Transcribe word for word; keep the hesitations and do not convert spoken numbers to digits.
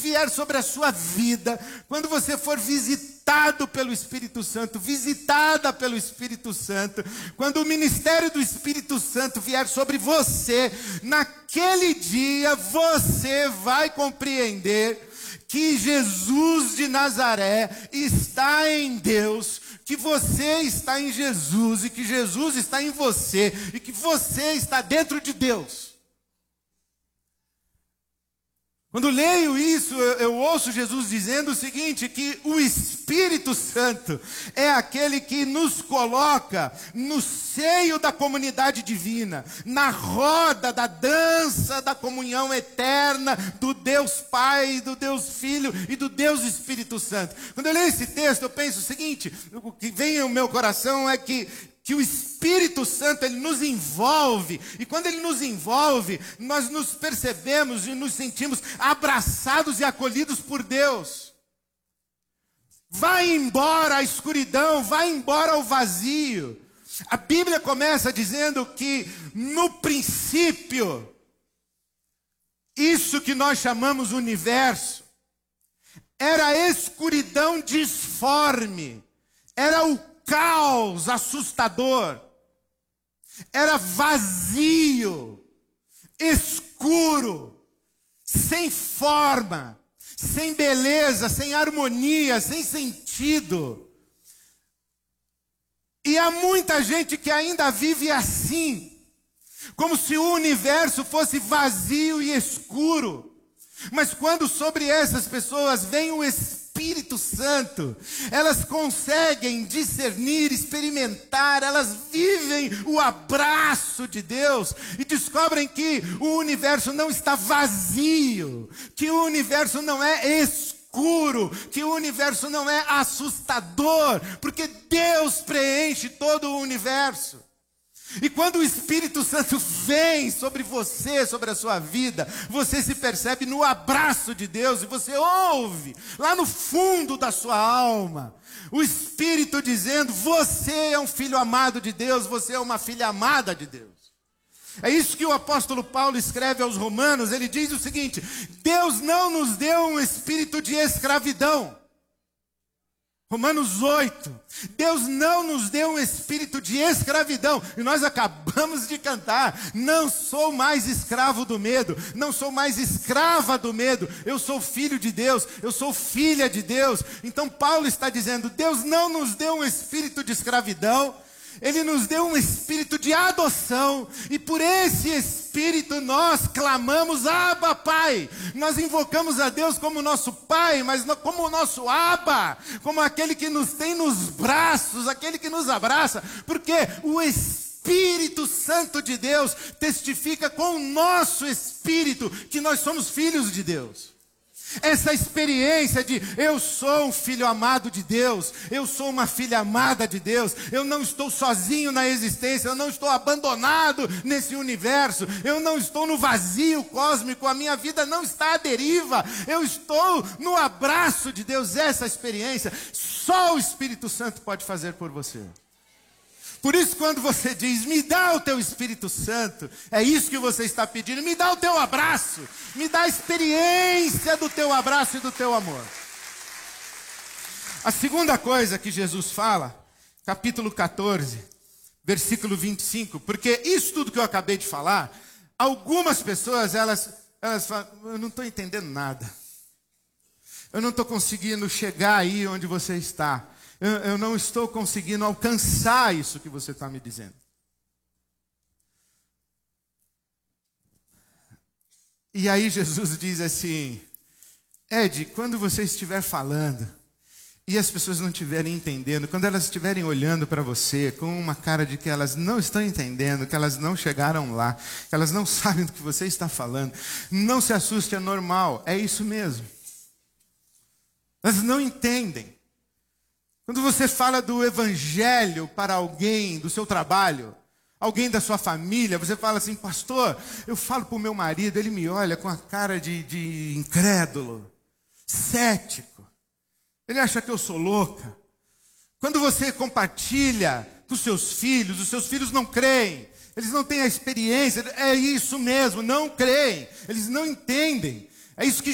vier sobre a sua vida, quando você for visitado pelo Espírito Santo, visitada pelo Espírito Santo, quando o ministério do Espírito Santo vier sobre você, naquele dia você vai compreender que Jesus de Nazaré está em Deus, que você está em Jesus e que Jesus está em você e que você está dentro de Deus. Quando leio isso, eu, eu ouço Jesus dizendo o seguinte, que o Espírito Santo é aquele que nos coloca no seio da comunidade divina, na roda da dança da comunhão eterna do Deus Pai, do Deus Filho e do Deus Espírito Santo. Quando eu leio esse texto, eu penso o seguinte, o que vem ao meu coração é que que o Espírito Santo, ele nos envolve, e quando ele nos envolve, nós nos percebemos e nos sentimos abraçados e acolhidos por Deus. Vai embora a escuridão, vai embora o vazio. A Bíblia começa dizendo que, no princípio, isso que nós chamamos universo, era a escuridão disforme, era o caos assustador, era vazio, escuro, sem forma, sem beleza, sem harmonia, sem sentido. E há muita gente que ainda vive assim, como se o universo fosse vazio e escuro. Mas quando sobre essas pessoas vem o Espírito Santo, elas conseguem discernir, experimentar, elas vivem o abraço de Deus e descobrem que o universo não está vazio, que o universo não é escuro, que o universo não é assustador, porque Deus preenche todo o universo. E quando o Espírito Santo vem sobre você, sobre a sua vida, você se percebe no abraço de Deus e você ouve, lá no fundo da sua alma, o Espírito dizendo, você é um filho amado de Deus, você é uma filha amada de Deus. É isso que o apóstolo Paulo escreve aos Romanos, ele diz o seguinte, Deus não nos deu um espírito de escravidão. Romanos oito, Deus não nos deu um espírito de escravidão, e nós acabamos de cantar, não sou mais escravo do medo, não sou mais escrava do medo, eu sou filho de Deus, eu sou filha de Deus. Então Paulo está dizendo, Deus não nos deu um espírito de escravidão, Ele nos deu um espírito de adoção, e por esse espírito nós clamamos, Abba, Pai. Nós invocamos a Deus como nosso Pai, mas como o nosso Abba, como aquele que nos tem nos braços, aquele que nos abraça, porque o Espírito Santo de Deus testifica com o nosso espírito que nós somos filhos de Deus. Essa experiência de eu sou um filho amado de Deus, eu sou uma filha amada de Deus, eu não estou sozinho na existência, eu não estou abandonado nesse universo, eu não estou no vazio cósmico, a minha vida não está à deriva, eu estou no abraço de Deus. Essa experiência só o Espírito Santo pode fazer por você. Por isso, quando você diz, me dá o teu Espírito Santo, é isso que você está pedindo, me dá o teu abraço, me dá a experiência do teu abraço e do teu amor. A segunda coisa que Jesus fala, capítulo catorze, versículo vinte e cinco, porque isso tudo que eu acabei de falar, algumas pessoas, elas, elas falam, eu não estou entendendo nada, eu não estou conseguindo chegar aí onde você está. Eu, eu não estou conseguindo alcançar isso que você está me dizendo. E aí Jesus diz assim, Ed, quando você estiver falando, e as pessoas não estiverem entendendo, quando elas estiverem olhando para você com uma cara de que elas não estão entendendo, que elas não chegaram lá, que elas não sabem do que você está falando, não se assuste, é normal, é isso mesmo. Elas não entendem. Quando você fala do evangelho para alguém do seu trabalho, alguém da sua família, você fala assim, pastor, eu falo para o meu marido, ele me olha com a cara de, de incrédulo, cético, ele acha que eu sou louca. Quando você compartilha com os seus filhos, os seus filhos não creem, eles não têm a experiência, é isso mesmo, não creem, eles não entendem. É isso que